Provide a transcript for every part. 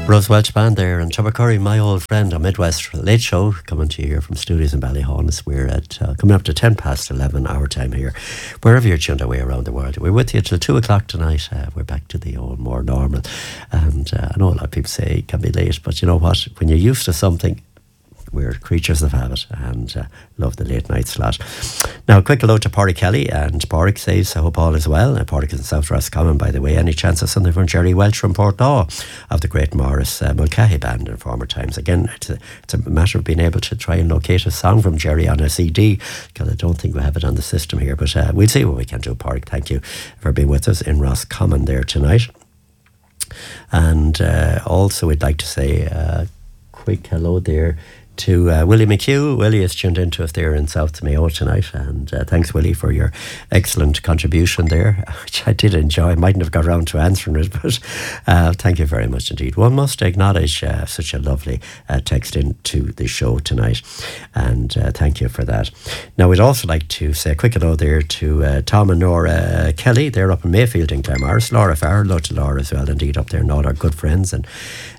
Rose Welch Band there, and Tubbercurry, my old friend, on Midwest Late Show, coming to you here from studios in Ballyhaunis. We're at coming up to 11 our time here, wherever you're tuned away around the world. We're with you till 2 o'clock tonight. We're back to the old, more normal. And I know a lot of people say it can be late, but you know what? When you're used to something, we're creatures of habit and love the late night slot. Now, a quick hello to Pádraig Kelly, and Pádraig says, I hope all is well. And Pádraig is in South Roscommon, by the way. Any chance of something from Jerry Welch from Portlaw of the great Morris Mulcahy band in former times? Again, it's a matter of being able to try and locate a song from Jerry on a CD, because I don't think we have it on the system here, but we'll see what we can do. Pádraig, thank you for being with us in Roscommon there tonight. And also we'd like to say a quick hello there to Willie McHugh. Willie is tuned into us there in South Mayo tonight, and thanks, Willie, for your excellent contribution there, which I did enjoy. I mightn't have got around to answering it, but thank you very much indeed. One must acknowledge such a lovely text into the show tonight, and thank you for that. Now, we'd also like to say a quick hello there to Tom and Nora Kelly. They're up in Mayfield in Claremorris. Laura Farr, hello to Laura as well, indeed, up there, and all our good friends, and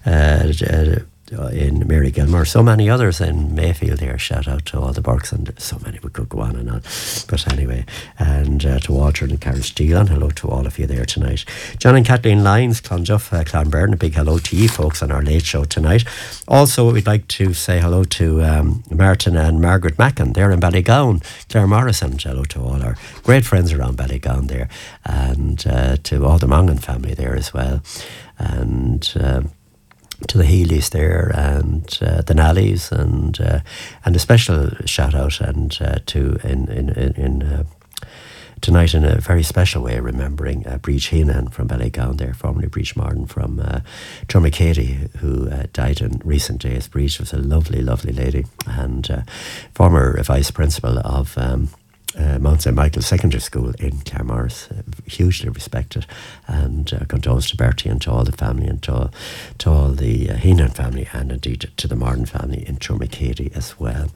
in Mary Gilmore, so many others in Mayfield here. Shout out to all the Burks, and so many, we could go on and on, but anyway, and to Walter and Karen Steele, and hello to all of you there tonight. John and Kathleen Lyons, Clonduff, Clonberne, a big hello to you folks on our late show tonight. Also, we'd like to say hello to Martin and Margaret Mackin, they're in Ballygown, Claremorris, and hello to all our great friends around Ballygown there, and to all the Mongan family there as well, and to the Healys there, and the Nallys, and a special shout out and to in tonight in a very special way, remembering Breach Heenan from Ballygown there, formerly Breach Martin from Drumacady, who died in recent days. Breach was a lovely, lovely lady, and former vice principal of Mount St. Michael Secondary School in Claremorris, hugely respected, and condones to Bertie and to all the family, and to all the Heenan family, and indeed to the Martin family in Drumacady as well.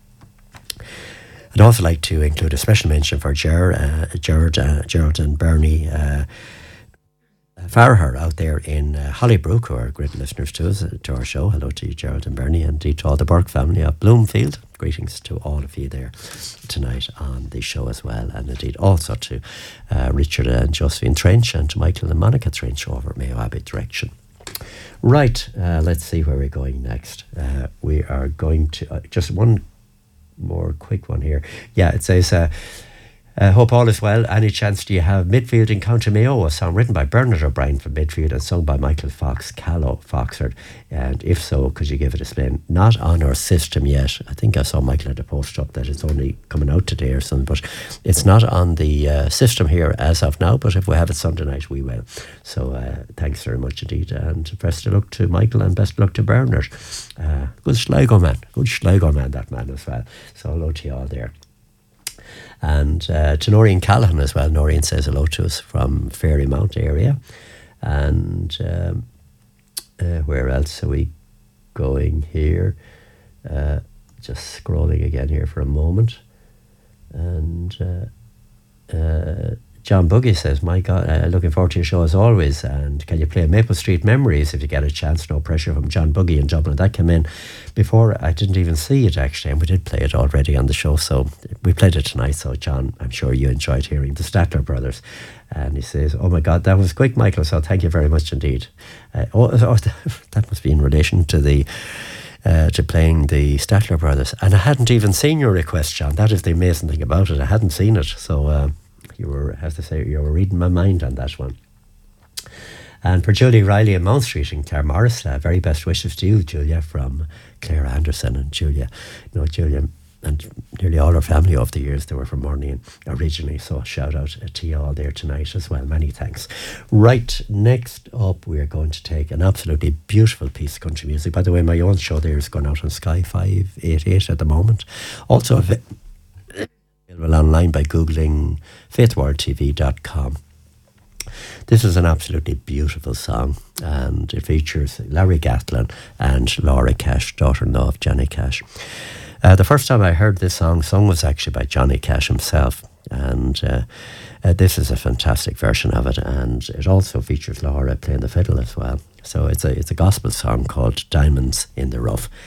I'd also like to include a special mention for Gerard and Bernie Farragher out there in Hollybrook, who are great listeners to us, to our show. Hello to you, Gerald and Bernie, and indeed to all the Burke family of Bloomfield. Greetings to all of you there tonight on the show as well, and indeed also to Richard and Josephine Trench, and to Michael and Monica Trench over at Mayo Abbey direction. Right, let's see where we're going next. We are going to just one more quick one here. Yeah, it says hope all is well. Any chance do you have Midfield in County Mayo, a song written by Bernard O'Brien from Midfield and sung by Michael Fox, Callow Foxford? And if so, could you give it a spin? Not on our system yet. I think I saw Michael had a post up that it's only coming out today or something, but it's not on the system here as of now, but if we have it Sunday night, we will. So thanks very much indeed, and best of luck to Michael and best of luck to Bernard. Good Sligo man, that man as well. So hello to you all there. And to Noreen Callahan as well. Noreen says hello to us from Fairymount area. And where else are we going here? Just scrolling again here for a moment. And John Buggy says, my God, looking forward to your show as always, and can you play Maple Street Memories if you get a chance? No pressure, from John Buggy in Dublin. That came in before I didn't even see it actually, and we did play it already on the show, so we played it tonight. So John, I'm sure you enjoyed hearing the Statler Brothers. And he says, oh my God, that was quick, Michael, so thank you very much indeed. That must be in relation to the to playing the Statler Brothers, and I hadn't even seen your request, John. That is the amazing thing about it. I hadn't seen it, so you were, as to say, you were reading my mind on that one. And for Julie Riley in Mount Street in Claremorris, very best wishes to you, Julia, from Claire Anderson. And Julia, Julia and nearly all her family over the years, they were from Morning originally, so shout out to you all there tonight as well. Many thanks. Right, next up we are going to take an absolutely beautiful piece of country music. By the way, my own show there is going out on Sky 588 at the moment. Also available online by googling faithworldtv.com. This is an absolutely beautiful song, and it features Larry Gatlin and Laura Cash, daughter-in-law of Johnny Cash. The first time I heard this song sung was actually by Johnny Cash himself, and This is a fantastic version of it, and it also features Laura playing the fiddle as well. So it's a gospel song called Diamonds in the Rough.